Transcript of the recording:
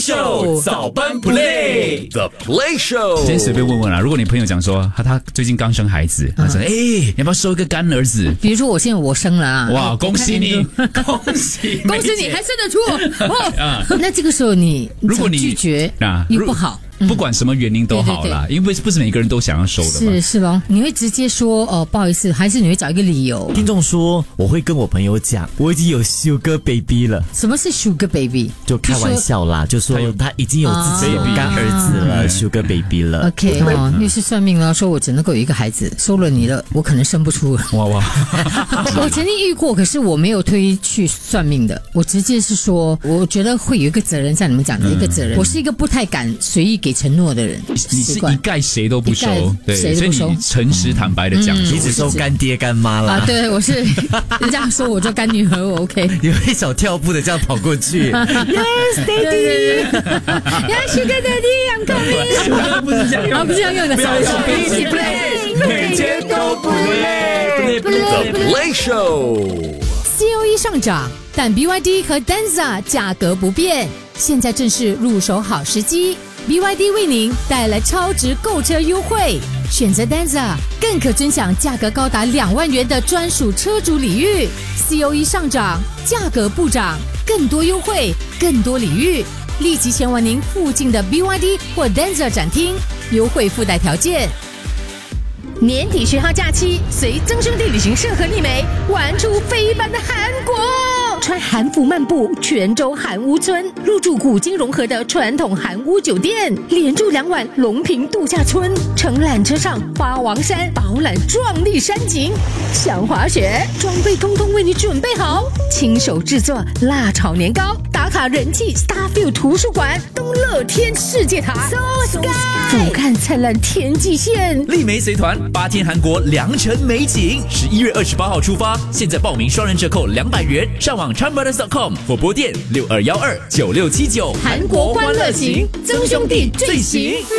Show 早班 Play，The Play Show。 今天随便问问啦，如果你朋友讲说他最近刚生孩子，他说你要不要收一个干儿子？ 比如说现在我生了啊， 哇，恭喜你，恭喜你还生得出哦。那这个时候如果你拒绝又不好。 不管什么原因都好啦，因为不是每个人都想要收的嘛。 是咯，你会直接说不好意思，还是你会找一个理由？ 听众说我会跟我朋友讲，我已经有 Sugar Baby 了。 什么是 Sugar Baby？ 就开玩笑啦，就说他已经有自己有干儿子了，Sugar Baby 了。 OK 又是算命了，说我只能够有一个孩子，收了你了，我可能生不出了。 哇！ 我曾经遇过，可是我没有推去算命的，我直接是说，我觉得会有一个责任，像你们讲的一个责任。我是一个不太敢随意给承诺的人， 你是一概谁都不收，对，所以你诚实坦白的讲， 你只收干爹干妈啦。 对，我是人家说我做干女儿，我 OK。 有一小跳步的这样跑过去 ，Yes Daddy，Yes Sugar Daddy，I'm coming。 不是这样， 不是这样用的， 一起 play， 每天都不累。 The Play Show。COE 上涨，但 BYD 和 Denza 价格不变，现在正是入手好时机。BYD 为您带来超值购车优惠，选择 Denza 更可尊享价格高达2万元的专属车主礼遇。COE 上涨，价格不涨，更多优惠，更多礼遇，立即前往您附近的 BYD 或 Denza 展厅，优惠附带条件。年底10号假期，随曾兄弟旅行社和丽梅玩出飞般的韩国，穿韩服漫步泉州韩屋村，入住古今融合的传统韩屋酒店，连住2晚龙平度假村，乘缆车上八王山，饱览壮丽山景。想滑雪，装备通通为你准备好，亲手制作辣炒年糕，打卡人气 Starfield 图书馆，东乐天世界塔 ，So Sky， 俯瞰灿烂天际线。 丽梅随团8天韩国良辰美景，11月28号出发，现在报名双人折扣200元，上网 charmbrothers.com 或拨电62129679。 韩国欢乐行，曾兄弟最行。